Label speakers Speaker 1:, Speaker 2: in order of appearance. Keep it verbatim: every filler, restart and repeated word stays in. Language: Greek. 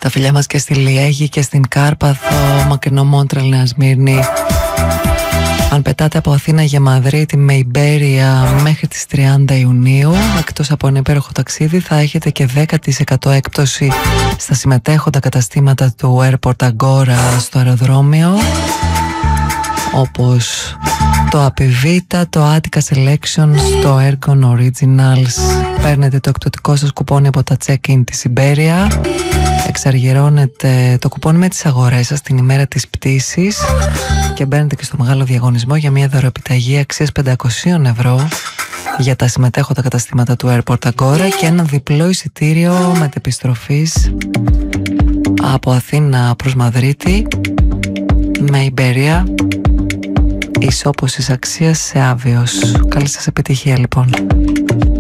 Speaker 1: Τα φιλιά μας και στη Λιέγη και στην Κάρπαθο, μακρινό Μόντρελ, Νέα Σμύρνη. Αν πετάτε από Αθήνα για Μαδρίτη με Ιμπέρια μέχρι τις τριάντα Ιουνίου, εκτός από ένα υπέροχο ταξίδι, θα έχετε και δέκα τοις εκατό έκπτωση στα συμμετέχοντα καταστήματα του Airport Agora στο αεροδρόμιο, όπως το Απιβίτα, το Attica Selections, το Ergon Originals. Παίρνετε το εκπτωτικό σας κουπόνι από τα check-in της Ιμπέρια, εξαργυρώνετε το κουπόνι με τις αγορές σας την ημέρα της πτήσης και μπαίνετε και στο μεγάλο διαγωνισμό για μια δωροεπιταγή αξίας πεντακόσια ευρώ για τα συμμετέχοντα καταστήματα του Airport Agora και ένα διπλό εισιτήριο μετεπιστροφής από Αθήνα προς Μαδρίτη με Ιμπέρια ισόπωσης αξίας σε Άβιος. Καλή σας επιτυχία λοιπόν.